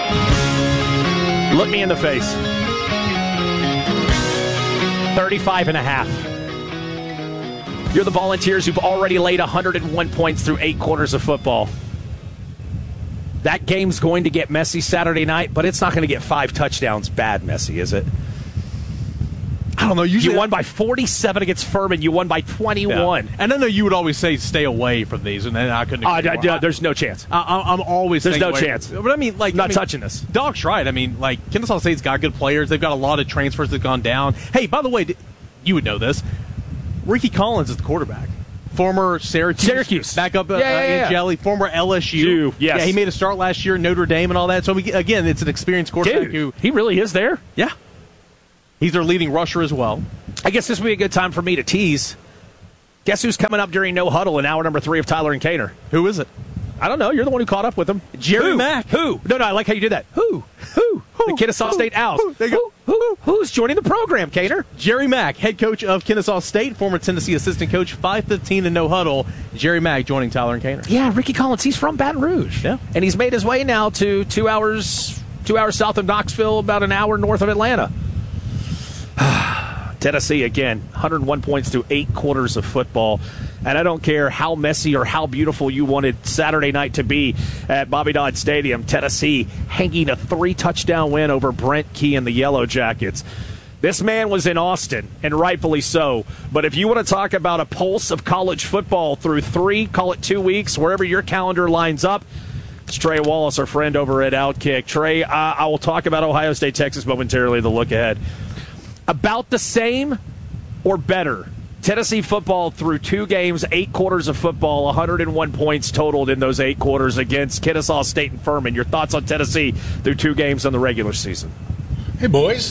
Look me in the face. 35.5. You're the Volunteers who've already laid 101 points through 8 quarters of football. That game's going to get messy Saturday night, but it's not going to get 5 touchdowns bad messy, is it? I don't know. Usually you won by 47 against Furman. You won by 21. Yeah. And I know you would always say stay away from these, and then I couldn't. There's no chance. I'm always. There's no away. chance. But I mean, touching this. Doc's right. I mean, Kennesaw State's got good players. They've got a lot of transfers that've gone down. Hey, by the way, you would know this. Ricky Collins is the quarterback. Former Syracuse. Back up in Jelly. Former LSU. Yes. Yeah, he made a start last year in Notre Dame and all that. So, again, it's an experienced quarterback. He really is there? Yeah. He's their leading rusher as well. I guess this would be a good time for me to tease. Guess who's coming up during No Huddle in hour number 3 of Tyler and Kaner? Who is it? I don't know. You're the one who caught up with him. Jerry Mack. Who? No, I like how you did that. Who? The Kennesaw State Owls. Who's joining the program, Kaner? Jerry Mack, head coach of Kennesaw State, former Tennessee assistant coach, 5:15 in No Huddle. Jerry Mack joining Tyler and Kaner. Yeah, Ricky Collins. He's from Baton Rouge. Yeah. And he's made his way now to 2 hours south of Knoxville, about an hour north of Atlanta. Tennessee, again, 101 points through 8 quarters of football. And I don't care how messy or how beautiful you wanted Saturday night to be at Bobby Dodd Stadium. Tennessee hanging a 3-touchdown win over Brent Key and the Yellow Jackets. This man was in Austin, and rightfully so. But if you want to talk about a pulse of college football through 3, call it 2 weeks, wherever your calendar lines up, it's Trey Wallace, our friend over at Outkick. Trey, I will talk about Ohio State, Texas momentarily, the look ahead. About the same or better? Tennessee football through 2 games, 8 quarters of football, 101 points totaled in those 8 quarters against Kennesaw State and Furman. Your thoughts on Tennessee through 2 games in the regular season? Hey, boys.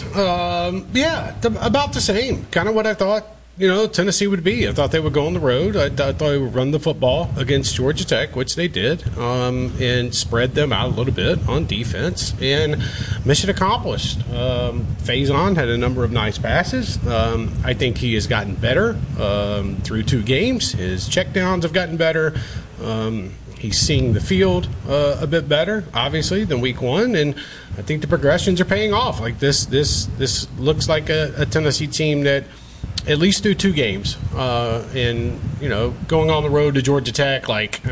About the same. Kind of what I thought, Tennessee would be. I thought they would go on the road. I thought they would run the football against Georgia Tech, which they did, and spread them out a little bit on defense. And mission accomplished. Faison had a number of nice passes. I think he has gotten better through 2 games. His checkdowns have gotten better. He's seeing the field a bit better, obviously, than week 1, and I think the progressions are paying off. Like this looks like a Tennessee team that, at least through 2 games, and going on the road to Georgia Tech.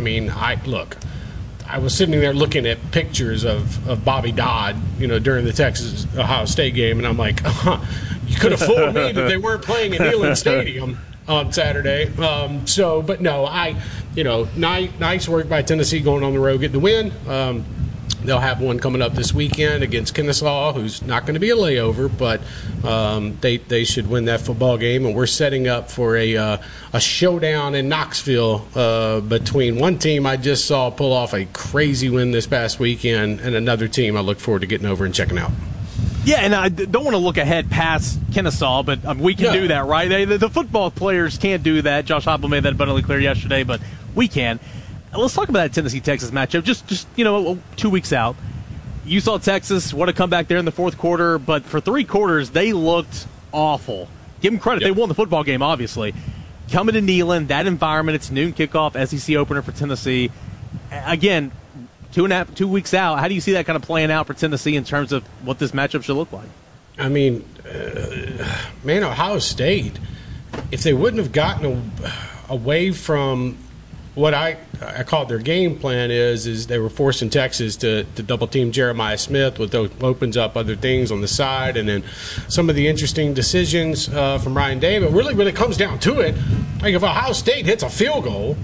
I was sitting there looking at pictures of Bobby Dodd, during the Texas Ohio State game, and I'm like, you could have fooled me that they weren't playing at Neyland Stadium on Saturday. But no, nice work by Tennessee going on the road, getting the win. They'll have one coming up this weekend against Kennesaw, who's not going to be a layover, but they should win that football game. And we're setting up for a showdown in Knoxville between one team I just saw pull off a crazy win this past weekend and another team I look forward to getting over and checking out. Yeah, and I don't want to look ahead past Kennesaw, but we can do that, right? The football players can't do that. Josh Heupel made that abundantly clear yesterday, but we can. Let's talk about that Tennessee-Texas matchup. Just 2 weeks out. You saw Texas, what a comeback there in the fourth quarter, but for 3 quarters, they looked awful. Give them credit. Yep. They won the football game, obviously. Coming to Neyland, that environment, it's noon kickoff, SEC opener for Tennessee. Again, 2 weeks out, how do you see that kind of playing out for Tennessee in terms of what this matchup should look like? I mean, Ohio State, if they wouldn't have gotten away from what I call their game plan is they were forcing Texas to double team Jeremiah Smith, with those opens up other things on the side, and then some of the interesting decisions from Ryan Day. But really, when it comes down to it, like if Ohio State hits a field goal,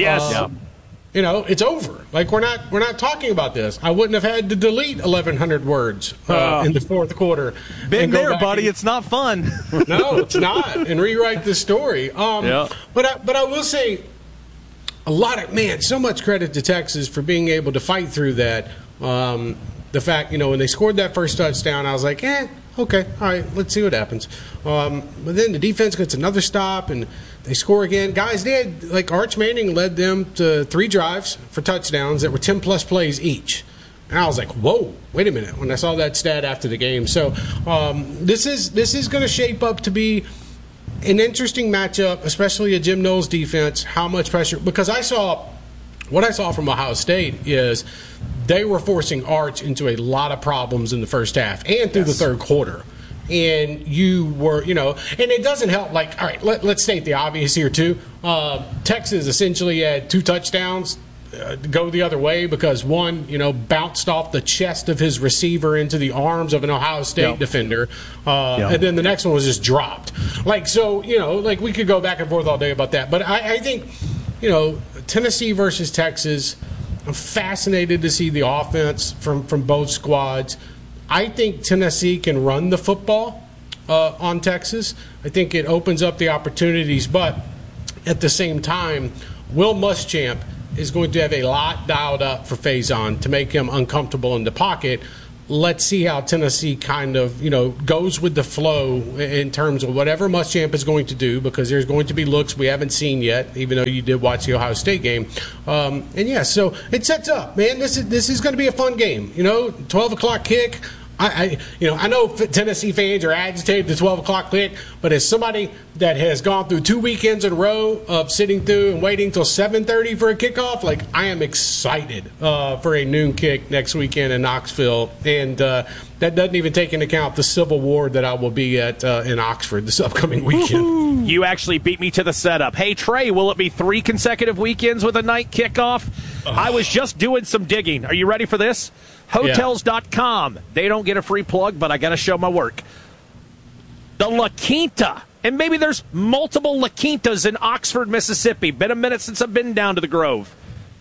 it's over. Like we're not talking about this. I wouldn't have had to delete 1,100 words in the fourth quarter. Been there, buddy. It's not fun. No, it's not. And rewrite the story. But I will say, so much credit to Texas for being able to fight through that. The fact, when they scored that first touchdown, I was like, okay, all right, let's see what happens. But then the defense gets another stop, and they score again. Guys, they had, Arch Manning led them to 3 drives for touchdowns that were 10-plus plays each. And I was like, whoa, wait a minute, when I saw that stat after the game. So this is going to shape up to be an interesting matchup, especially a Jim Knowles defense. How much pressure? Because what I saw from Ohio State is they were forcing Arch into a lot of problems in the first half and through the third quarter. And you were, and it doesn't help. Like, all right, let's state the obvious here, too. Texas essentially had 2 touchdowns go the other way because one, bounced off the chest of his receiver into the arms of an Ohio State defender. And then the next one was just dropped. Like, so, we could go back and forth all day about that. But I think, Tennessee versus Texas, I'm fascinated to see the offense from both squads. I think Tennessee can run the football on Texas. I think it opens up the opportunities. But at the same time, Will Muschamp is going to have a lot dialed up for Faison to make him uncomfortable in the pocket. Let's see how Tennessee kind of, goes with the flow in terms of whatever Muschamp is going to do, because there's going to be looks we haven't seen yet, even though you did watch the Ohio State game. So it sets up, man. This is going to be a fun game. 12 o'clock kick. I know Tennessee fans are agitated at the 12 o'clock kick, but as somebody that has gone through 2 weekends in a row of sitting through and waiting till 7:30 for a kickoff, I am excited for a noon kick next weekend in Knoxville, and that doesn't even take into account the Civil War that I will be at in Oxford this upcoming weekend. Woo-hoo. You actually beat me to the setup. Hey, Trey, will it be 3 consecutive weekends with a night kickoff? I was just doing some digging. Are you ready for this? Hotels.com. They don't get a free plug, but I got to show my work. The La Quinta. And maybe there's multiple La Quintas in Oxford, Mississippi. Been a minute since I've been down to the Grove.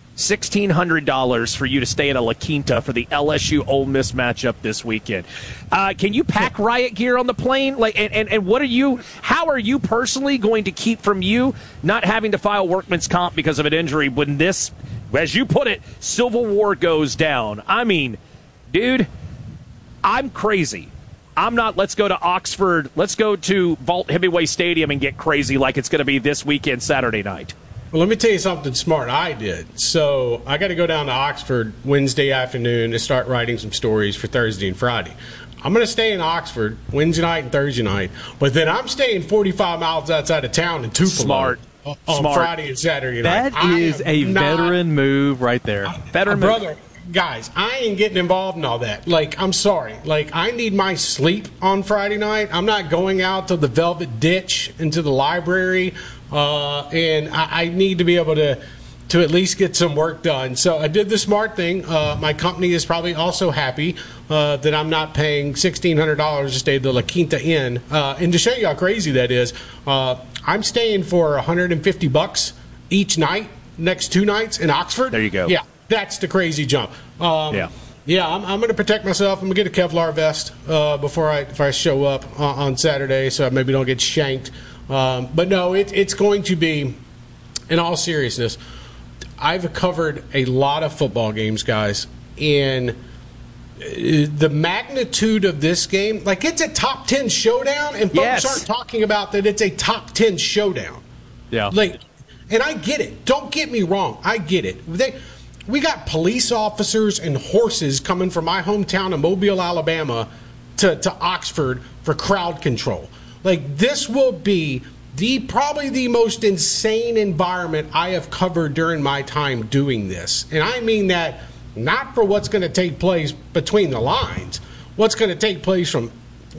$1,600 for you to stay at a La Quinta for the LSU Ole Miss matchup this weekend. Can you pack riot gear on the plane? And what are you? How are you personally going to keep from you not having to file workman's comp because of an injury when this, as you put it, Civil War goes down? I mean, dude, I'm crazy. I'm not, let's go to Oxford, let's go to Vaught Hemingway Stadium and get crazy like it's going to be this weekend, Saturday night. Well, let me tell you something smart I did. So I got to go down to Oxford Wednesday afternoon and start writing some stories for Thursday and Friday. I'm going to stay in Oxford Wednesday night and Thursday night, but then I'm staying 45 miles outside of town in Tupelo on Friday and Saturday night. That is a veteran move right there. Veteran brother. Guys, I ain't getting involved in all that. I'm sorry. I need my sleep on Friday night. I'm not going out to the Velvet Ditch into the library, and I need to be able to at least get some work done. So I did the smart thing. My company is probably also happy that I'm not paying $1,600 to stay at the La Quinta Inn. And to show you how crazy that is, I'm staying for $150 each night, next 2 nights in Oxford. There you go. Yeah. That's the crazy jump. I'm going to protect myself. I'm going to get a Kevlar vest before I show up on Saturday, so I maybe don't get shanked. But no, it's going to be, in all seriousness, I've covered a lot of football games, guys, and the magnitude of this game, it's a top 10 showdown, and folks aren't talking about that it's a top 10 showdown. Yeah. And I get it. Don't get me wrong. I get it. We got police officers and horses coming from my hometown of Mobile, Alabama to Oxford for crowd control. This will be probably the most insane environment I have covered during my time doing this. And I mean that not for what's going to take place between the lines, what's going to take place from,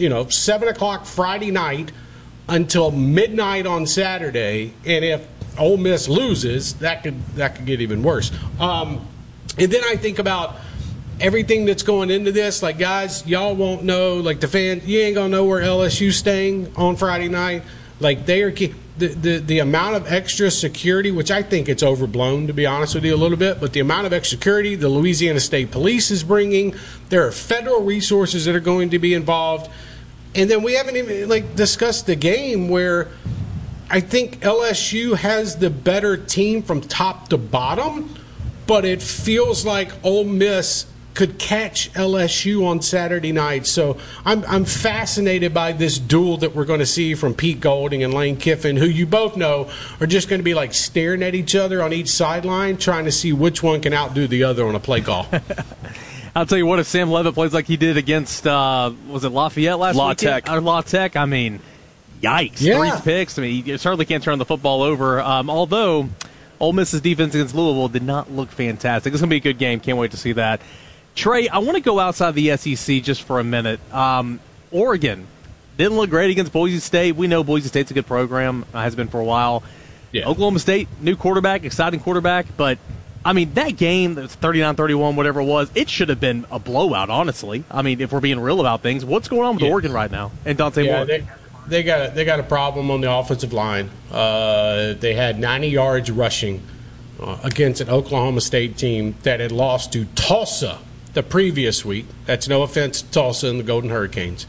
7 o'clock Friday night until midnight on Saturday. And if Ole Miss loses, that could get even worse. And then I think about everything that's going into this. Guys, y'all won't know. The fans, you ain't gonna know where LSU's staying on Friday night. They are the amount of extra security, which I think it's overblown, to be honest with you, a little bit. But the amount of extra security the Louisiana State Police is bringing, there are federal resources that are going to be involved, and then we haven't even discussed the game where I think LSU has the better team from top to bottom, but it feels like Ole Miss could catch LSU on Saturday night. So I'm fascinated by this duel that we're going to see from Pete Golding and Lane Kiffin, who you both know are just going to be staring at each other on each sideline, trying to see which one can outdo the other on a play call. I'll tell you what, if Sam Levitt plays like he did against, was it Lafayette last weekend? La Tech, I mean, yikes. Yeah. 3 picks. I mean, you certainly can't turn the football over. Although, Ole Miss's defense against Louisville did not look fantastic. It's going to be a good game. Can't wait to see that. Trey, I want to go outside the SEC just for a minute. Oregon didn't look great against Boise State. We know Boise State's a good program, has been for a while. Yeah. Oklahoma State, new quarterback, exciting quarterback, but I mean, that game, that was 39-31, whatever it was, it should have been a blowout, honestly. I mean, if we're being real about things. What's going on with Oregon right now and Dante Moore? They got a problem on the offensive line. They had 90 yards rushing against an Oklahoma State team that had lost to Tulsa the previous week. That's no offense to Tulsa and the Golden Hurricanes.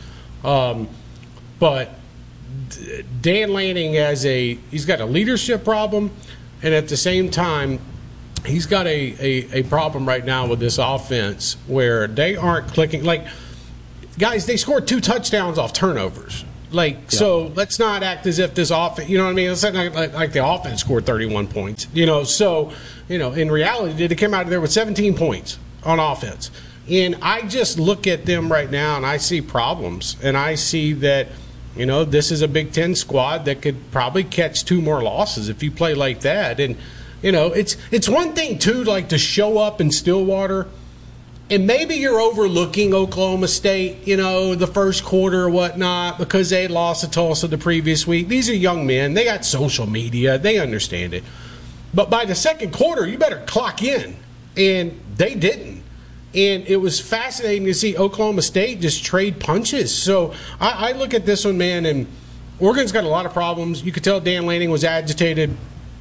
But Dan Lanning he's got a leadership problem, and at the same time, he's got a problem right now with this offense where they aren't clicking. Like, guys, they scored 2 touchdowns off turnovers. So let's not act as if this offense, you know what I mean? It's not like the offense scored 31 points. So, in reality, they came out of there with 17 points on offense. And I just look at them right now and I see problems. And I see that, this is a Big Ten squad that could probably catch 2 more losses if you play like that. And, it's one thing, too, like to show up in Stillwater, and maybe you're overlooking Oklahoma State, the first quarter or whatnot, because they had lost to Tulsa the previous week. These are young men. They got social media. They understand it. But by the second quarter, you better clock in. And they didn't. And it was fascinating to see Oklahoma State just trade punches. So I look at this one, man, and Oregon's got a lot of problems. You could tell Dan Lanning was agitated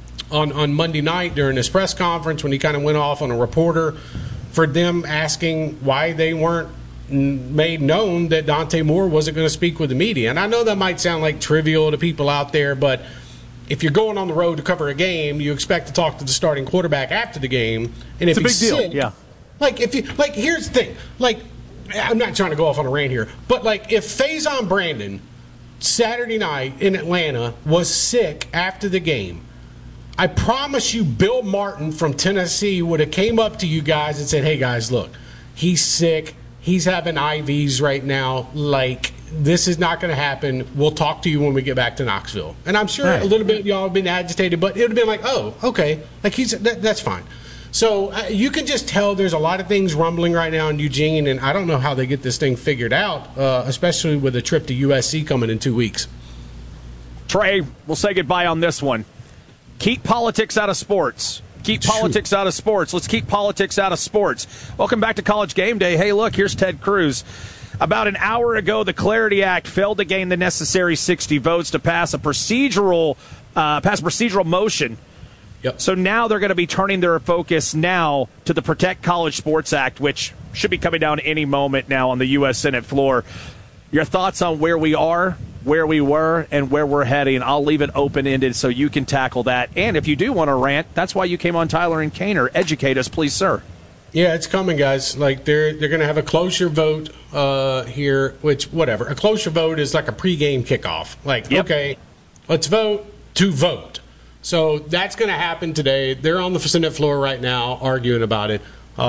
on Monday night during his press conference when he kind of went off on a reporter for them asking why they weren't made known that Dante Moore wasn't going to speak with the media. And I know that might sound like trivial to people out there, but if you're going on the road to cover a game, you expect to talk to the starting quarterback after the game. And if it's a big deal, yeah. Here's the thing. I'm not trying to go off on a rant here, but if Faison Brandon Saturday night in Atlanta was sick after the game, I promise you Bill Martin from Tennessee would have came up to you guys and said, hey, guys, look, he's sick. He's having IVs right now. This is not going to happen. We'll talk to you when we get back to Knoxville. And I'm sure a little bit y'all have been agitated, but it would have been like, oh, okay. That's fine. So you can just tell there's a lot of things rumbling right now in Eugene, and I don't know how they get this thing figured out, especially with a trip to USC coming in 2 weeks. Trey, we'll say goodbye on this one. Keep politics out of sports. Keep politics out of sports. Let's keep politics out of sports. Welcome back to College Game Day. Hey, look, here's Ted Cruz. About an hour ago, the Clarity Act failed to gain the necessary 60 votes to pass a procedural motion. Yep. So now they're going to be turning their focus now to the Protect College Sports Act, which should be coming down any moment now on the U.S. Senate floor. Your thoughts on where we are, where we were, and where we're heading? I'll leave it open-ended so you can tackle that. And if you do want to rant, that's why you came on Tyler and Kaner. Educate us, please, sir. Yeah, it's coming, guys. They're going to have a cloture vote here, which, whatever. A cloture vote is like a pregame kickoff. Okay, let's vote to vote. So that's going to happen today. They're on the Senate floor right now arguing about it.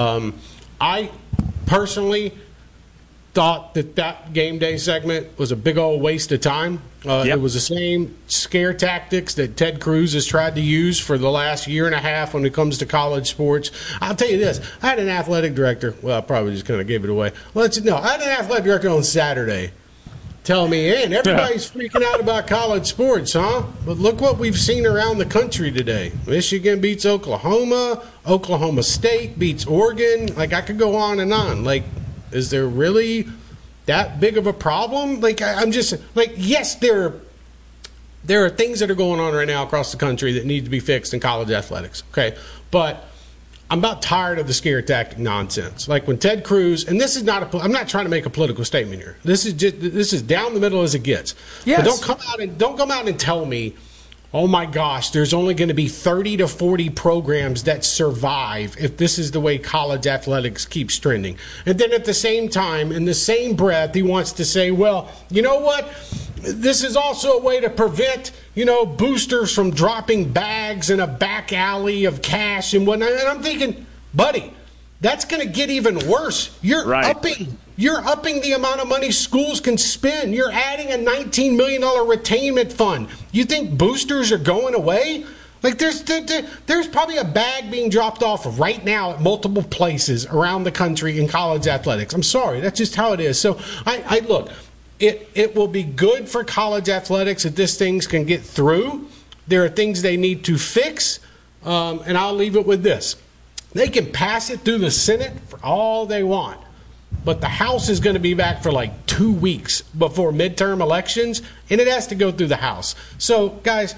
I personally thought that game day segment was a big old waste of time. It was the same scare tactics that Ted Cruz has tried to use for the last year and a half when it comes to college sports. I'll tell you this. I had an athletic director. Well, I probably just kind of gave it away. I had an athletic director on Saturday tell me, everybody's freaking out about college sports, huh? But look what we've seen around the country today. Michigan beats Oklahoma. Oklahoma State beats Oregon. I could go on and on. Is there really that big of a problem? I'm just yes, there are things that are going on right now across the country that need to be fixed in college athletics. Okay, but I'm about tired of the scare tactic nonsense. When Ted Cruz, and this is not I'm not trying to make a political statement here. This is down the middle as it gets. Yes. But don't come out and tell me, oh my gosh, there's only going to be 30 to 40 programs that survive if this is the way college athletics keeps trending. And then at the same time, in the same breath, he wants to say, well, you know what? This is also a way to prevent, boosters from dropping bags in a back alley of cash and whatnot. And I'm thinking, buddy, that's going to get even worse. You're upping the amount of money schools can spend. You're adding a $19 million retainment fund. You think boosters are going away? Like there's probably a bag being dropped off right now at multiple places around the country in college athletics. I'm sorry, that's just how it is. So I look, it will be good for college athletics if this things can get through. There are things they need to fix, and I'll leave it with this: they can pass it through the Senate for all they want, but the House is going to be back for like 2 weeks before midterm elections, and it has to go through the House. So, guys,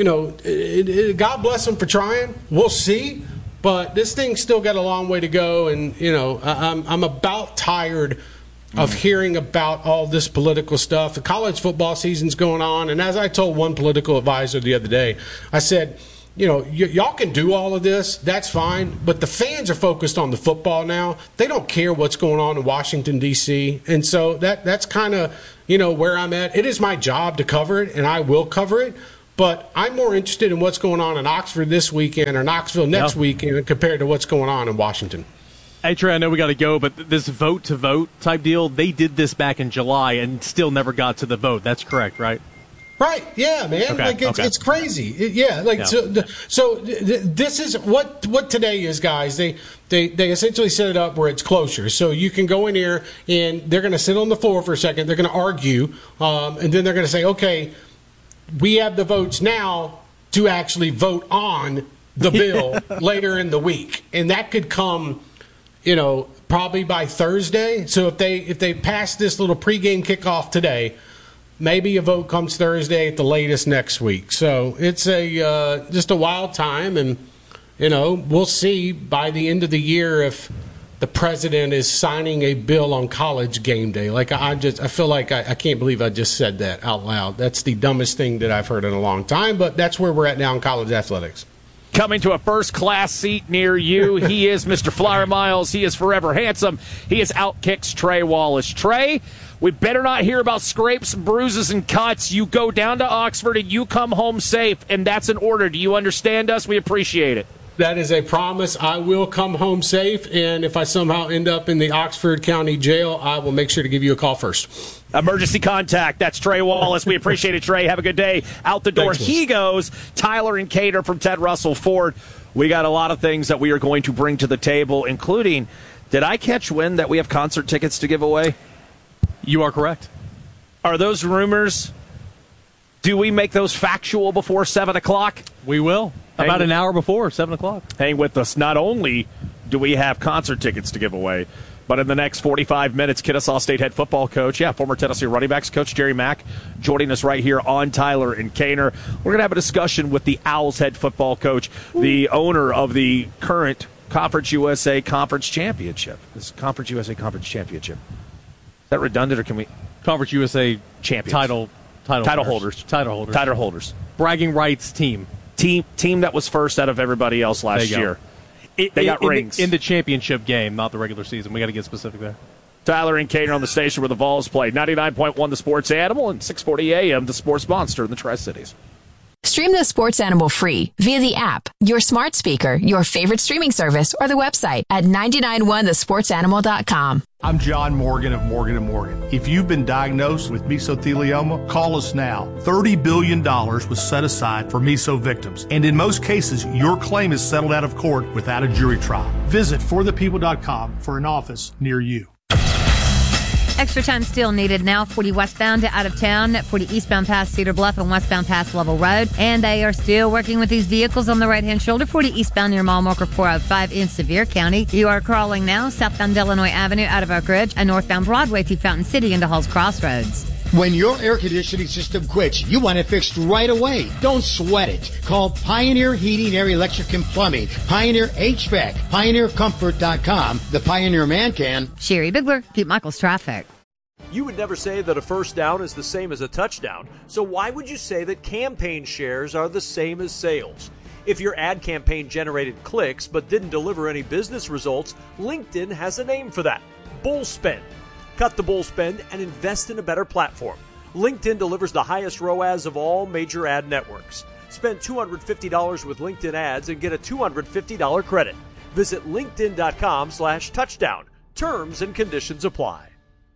God bless them for trying. We'll see. But this thing's still got a long way to go. And, I'm about tired of hearing about all this political stuff. The college football season's going on. And as I told one political advisor the other day, I said, y'all can do all of this. That's fine. But the fans are focused on the football now. They don't care what's going on in Washington, D.C. And so that's kind of, where I'm at. It is my job to cover it, and I will cover it. But I'm more interested in what's going on in Oxford this weekend or Knoxville next weekend compared to what's going on in Washington. Hey, Trey, I know we got to go, but this vote-to-vote type deal, they did this back in July and still never got to the vote. That's correct, right? Right, yeah, man. Okay. It's crazy. So this is what today is, guys. They essentially set it up where it's closer. So you can go in here and they're going to sit on the floor for a second. They're going to argue, and then they're going to say, okay, we have the votes now to actually vote on the bill later in the week. And that could come, probably by Thursday. So if they pass this little pregame kickoff today, maybe a vote comes Thursday at the latest next week. So it's just a wild time. And, we'll see by the end of the year if the president is signing a bill on college game day. Like I feel like I can't believe I just said that out loud. That's the dumbest thing that I've heard in a long time, but that's where we're at now in college athletics. Coming to a first-class seat near you, he is Mr. Flyer Miles. He is forever handsome. He is Outkick's Trey Wallace. Trey, we better not hear about scrapes, bruises, and cuts. You go down to Oxford and you come home safe, and that's an order. Do you understand us? We appreciate it. That is a promise. I will come home safe, and if I somehow end up in the Oxford County Jail, I will make sure to give you a call first. Emergency contact. That's Trey Wallace. We appreciate it, Trey. Have a good day. Out the door. Thanks, he goes. Tyler and Cater from Ted Russell Ford. We got a lot of things that we are going to bring to the table, including, did I catch wind that we have concert tickets to give away? You are correct. Are those rumors? Do we make those factual before 7 o'clock? We will. About an hour before 7 o'clock. Hang with us. Not only do we have concert tickets to give away, but in the next 45 minutes, Kennesaw State head football coach, former Tennessee running backs coach Jerry Mack, joining us right here on Tyler and Caner. We're going to have a discussion with the Owls head football coach, the owner of the current Conference USA Conference Championship. This Conference USA Conference Championship. Is that redundant, or can we? Conference USA champions. Title holders. Bragging rights team that was first out of everybody else last year. They got rings. In the championship game, not the regular season. We got to get specific there. Tyler and Cater on the station where the Vols play. 99.1 The Sports Animal and 640 AM The Sports Monster in the Tri-Cities. Stream the Sports Animal free via the app, your smart speaker, your favorite streaming service, or the website at 991thesportsanimal.com. I'm John Morgan of Morgan & Morgan. If you've been diagnosed with mesothelioma, call us now. $30 billion was set aside for meso victims, and in most cases, your claim is settled out of court without a jury trial. Visit forthepeople.com for an office near you. Extra time still needed now. 40 westbound to out of town, 40 eastbound past Cedar Bluff and westbound past Level Road. And they are still working with these vehicles on the right-hand shoulder. 40 eastbound near Mall Marker 405 in Sevier County. You are crawling now southbound Illinois Avenue out of Oak Ridge and northbound Broadway through Fountain City into Halls Crossroads. When your air conditioning system quits, you want it fixed right away. Don't sweat it. Call Pioneer Heating, Air, Electric, and Plumbing. Pioneer HVAC. PioneerComfort.com. The Pioneer man can. Sherry Bigler, Pete Michaels Traffic. You would never say that a first down is the same as a touchdown. So why would you say that campaign shares are the same as sales? If your ad campaign generated clicks but didn't deliver any business results, LinkedIn has a name for that. Bull spend. Cut the bull spend and invest in a better platform. LinkedIn delivers the highest ROAS of all major ad networks. Spend $250 with LinkedIn ads and get a $250 credit. Visit linkedin.com/touchdown. Terms and conditions apply.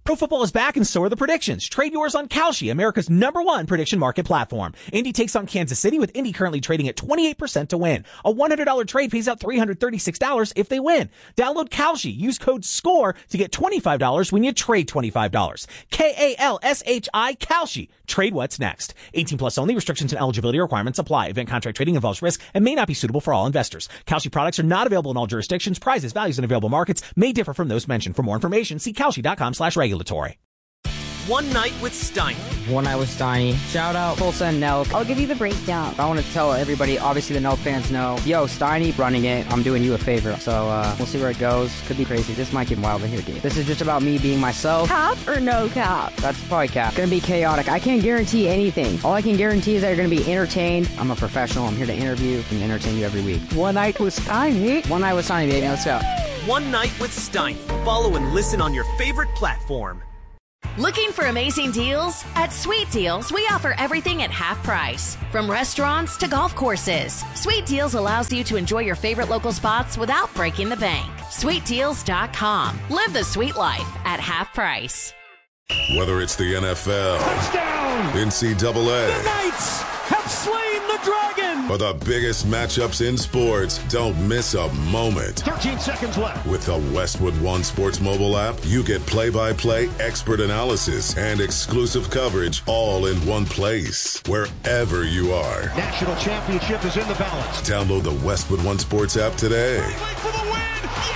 Pro football is back and so are the predictions. Trade yours on Kalshi, America's #1 prediction market platform. Indy takes on Kansas City, with Indy currently trading at 28% to win. A $100 trade pays out $336 if they win. Download Kalshi. Use code SCORE to get $25 when you trade $25. Kalshi, Kalshi. Trade what's next. 18 plus only. Restrictions and eligibility requirements apply. Event contract trading involves risk and may not be suitable for all investors. Kalshi products are not available in all jurisdictions. Prices, values, and available markets may differ from those mentioned. For more information, see Kalshi.com/regulatory. One Night with Steiny. One Night with Steiny. Shout out Tulsa and Nelk. I'll give you the breakdown. I want to tell everybody, obviously the Nelk fans know, yo, Steiny running it, I'm doing you a favor. So we'll see where it goes. Could be crazy. This might get wild in here, dude. This is just about me being myself. Cap or no cap? That's probably cap. Gonna be chaotic. I can't guarantee anything. All I can guarantee is that you're gonna be entertained. I'm a professional. I'm here to interview and entertain you every week. One Night with Steiny. One Night with Steiny, baby. Let's go. One Night with Steiny. Follow and listen on your favorite platform. Looking for amazing deals? At Sweet Deals, we offer everything at half price. From restaurants to golf courses, Sweet Deals allows you to enjoy your favorite local spots without breaking the bank. SweetDeals.com. Live the sweet life at half price. Whether it's the NFL, touchdown, NCAA, the Knights have slain the dragon, or the biggest matchups in sports, don't miss a moment. 13 seconds left. With the Westwood One Sports mobile app, you get play-by-play, expert analysis, and exclusive coverage all in one place, wherever you are. National championship is in the balance. Download the Westwood One Sports app today. For the win.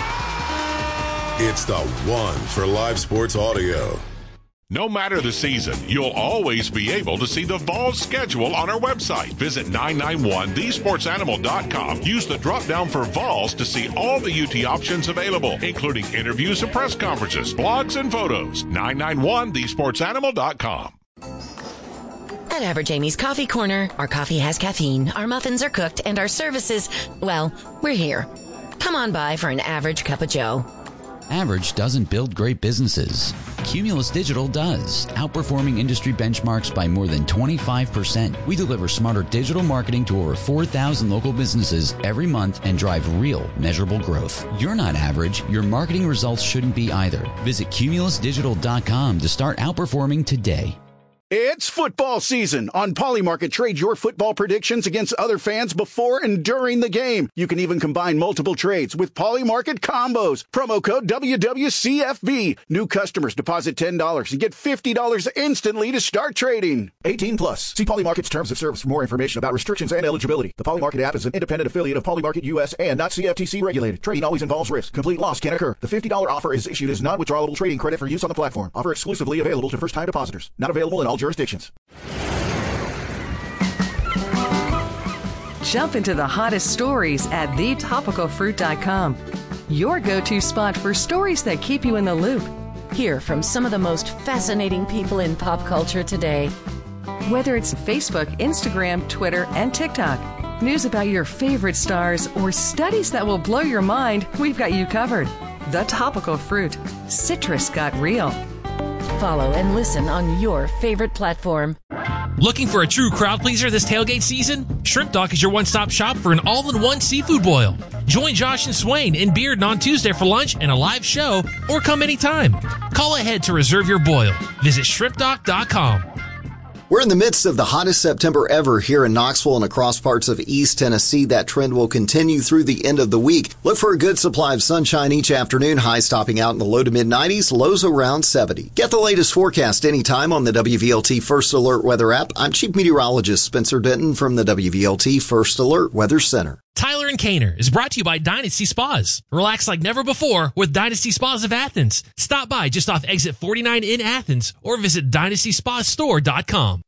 Yeah! It's the one for live sports audio. No matter the season, you'll always be able to see the fall schedule on our website. Visit 991thesportsanimal.com. Use the drop-down for Vols to see all the UT options available, including interviews and press conferences, blogs, and photos. 991thesportsanimal.com. At Average Amy's Coffee Corner, our coffee has caffeine, our muffins are cooked, and our services, well, we're here. Come on by for an average cup of joe. Average doesn't build great businesses. Cumulus Digital does, outperforming industry benchmarks by more than 25%. We deliver smarter digital marketing to over 4,000 local businesses every month and drive real, measurable growth. You're not average. Your marketing results shouldn't be either. Visit cumulusdigital.com to start outperforming today. It's football season. On Polymarket, trade your football predictions against other fans before and during the game. You can even combine multiple trades with Polymarket combos. Promo code WWCFB. New customers deposit $10 and get $50 instantly to start trading. 18 plus. See Polymarket's terms of service for more information about restrictions and eligibility. The Polymarket app is an independent affiliate of Polymarket US and not CFTC regulated. Trading always involves risk. Complete loss can occur. The $50 offer is issued as non-withdrawable trading credit for use on the platform. Offer exclusively available to first-time depositors. Not available in all jurisdictions. Jump into the hottest stories at thetopicalfruit.com. Your go-to spot for stories that keep you in the loop. Hear from some of the most fascinating people in pop culture today. Whether it's Facebook, Instagram, Twitter, and TikTok, news about your favorite stars, or studies that will blow your mind, we've got you covered. The Topical Fruit. Citrus got real. Follow and listen on your favorite platform. Looking for a true crowd pleaser this tailgate season? Shrimp Dock is your one-stop shop for an all-in-one seafood boil. Join Josh and Swain in Bearden on Tuesday for lunch and a live show, or come anytime. Call ahead to reserve your boil. Visit shrimpdock.com. We're in the midst of the hottest September ever here in Knoxville and across parts of East Tennessee. That trend will continue through the end of the week. Look for a good supply of sunshine each afternoon, highs topping out in the low to mid-90s, lows around 70. Get the latest forecast anytime on the WVLT First Alert Weather app. I'm Chief Meteorologist Spencer Denton from the WVLT First Alert Weather Center. Tyler and Kaner is brought to you by Dynasty Spas. Relax like never before with Dynasty Spas of Athens. Stop by just off exit 49 in Athens or visit DynastySpaStore.com.